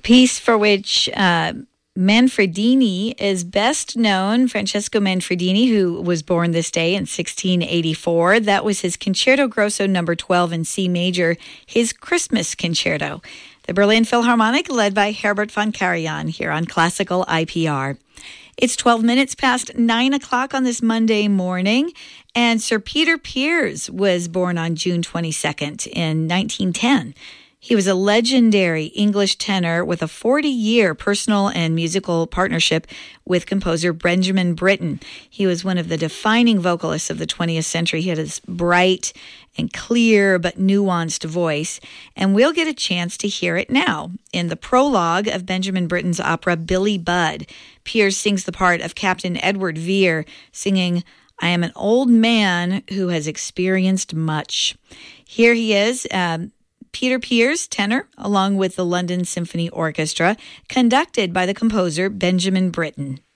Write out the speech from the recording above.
piece for which Manfredini is best known, Francesco Manfredini, who was born this day in 1684. That was his Concerto Grosso number 12 in C major, his Christmas concerto. The Berlin Philharmonic, led by Herbert von Karajan, here on Classical IPR. It's 12 minutes past 9 o'clock on this Monday morning, and Sir Peter Pears was born on June 22nd in 1910. He was a legendary English tenor with a 40-year personal and musical partnership with composer Benjamin Britten. He was one of the defining vocalists of the 20th century. He had this bright and clear but nuanced voice, and we'll get a chance to hear it now. In the prologue of Benjamin Britten's opera Billy Budd, Pears sings the part of Captain Edward Vere, singing, "I am an old man who has experienced much." Here he is, Peter Pears, tenor, along with the London Symphony Orchestra, conducted by the composer Benjamin Britten.